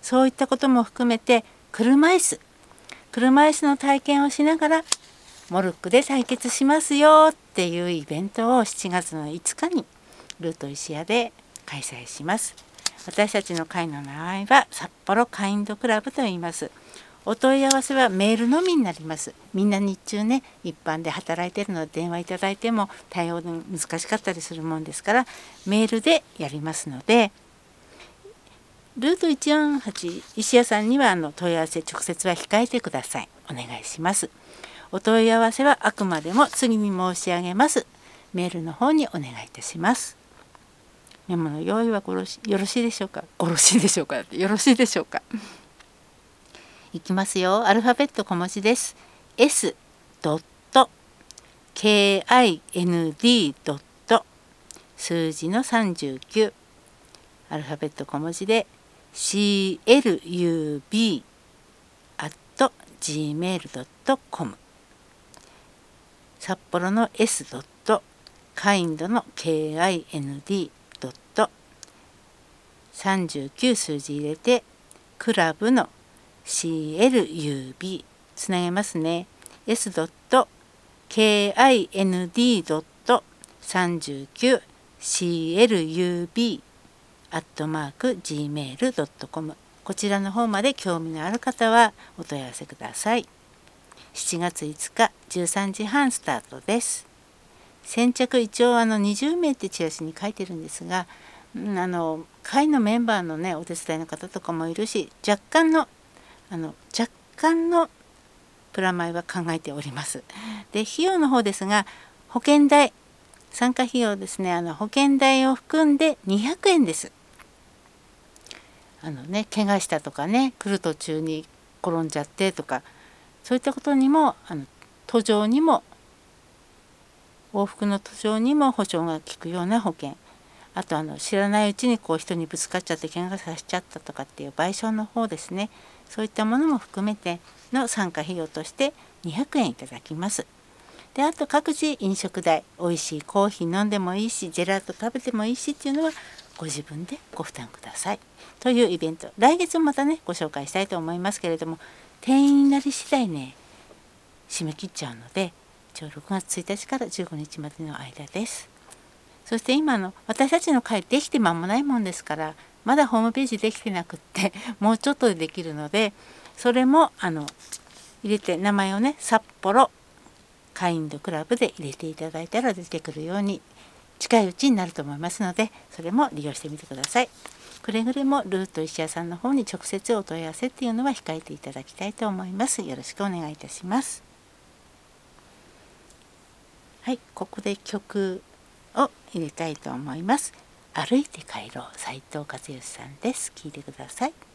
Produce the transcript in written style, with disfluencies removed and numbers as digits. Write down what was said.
そういったことも含めて車椅子の体験をしながらモルックで対決しますよっていうイベントを7月の5日にルート石屋で開催します。私たちの会の名前は札幌カインドクラブと言います。お問い合わせはメールのみになります。みんな日中ね一般で働いているので電話いただいても対応難しかったりするもんですからメールでやりますので、ルート148石屋さんには問い合わせ直接は控えてください。お願いします。お問い合わせはあくまでも次に申し上げますメールの方にお願いいたします。メモの用意はよろしいでしょうか。よろしいでしょうか。いきますよ。アルファベット小文字です。S ドット KIND ドット数字の39、アルファベット小文字で CLUB @gmail.com、 札幌の S ドットカインドの KIND ドット39数字入れてクラブの CLUB つなげますね。 S ドット KIND ドット39 CLUB@gmail.com、 こちらの方まで興味のある方はお問い合わせください。7月5日13時半スタートです。先着一応20名ってチラシに書いてるんですが、会のメンバーのねお手伝いの方とかもいるし、若干のプラマイは考えております。で費用の方ですが、保険代参加費用ですね、保険代を含んで200円です。怪我したとかね、来る途中に転んじゃってとか、そういったことにも途上にも往復の途上にも保証が効くような保険、あと知らないうちに人にぶつかっちゃって怪我させちゃったとかっていう賠償の方ですね、そういったものも含めての参加費用として200円いただきます。であと各自飲食代、おいしいコーヒー飲んでもいいしジェラート食べてもいいしっていうのはご自分でご負担くださいというイベント、来月もまたねご紹介したいと思いますけれども、定員になり次第ね締め切っちゃうので、一応6月1日から15日までの間です。そして今私たちの会できて間もないもんですから、まだホームページできてなくってもうちょっとでできるので、それも入れて名前をね札幌カインドクラブで入れていただいたら出てくるように近いうちになると思いますので、それも利用してみてください。くれぐれもルート石屋さんの方に直接お問い合わせっていうのは控えていただきたいと思います。よろしくお願いいたします。はい、ここで曲を入れたいと思います。歩いて帰ろう、斉藤和義さんです。聞いてください。